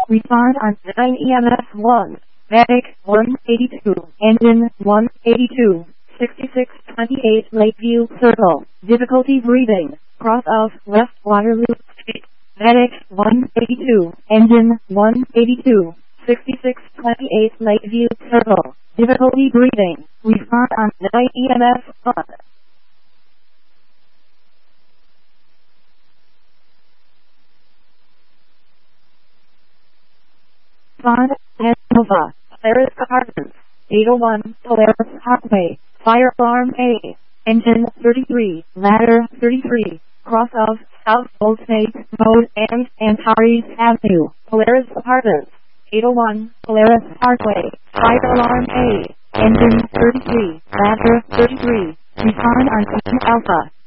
Retard on 9 EMF 1. Medic 182. Engine 182. 6628 Lakeview Circle. Difficulty breathing. Cross of West Waterloo Street. Medic 182. Engine 182. 6628 Lakeview Circle. Difficulty breathing. Retard on 9 EMF 1. Bond, Nova, Polaris Apartments, 801, Polaris Parkway, Fire Alarm A, Engine 33, Ladder 33, cross of South Old-Snake Road and Antares Avenue, Polaris Apartments, 801, Polaris Parkway, Fire Alarm A, Engine 33, Ladder 33, return on Alpha.